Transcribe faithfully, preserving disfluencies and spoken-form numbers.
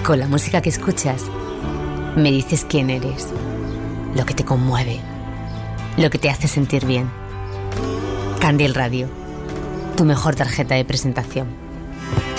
Con la música que escuchas, me dices quién eres, lo que te conmueve, lo que te hace sentir bien. Candiel Radio, tu mejor tarjeta de presentación.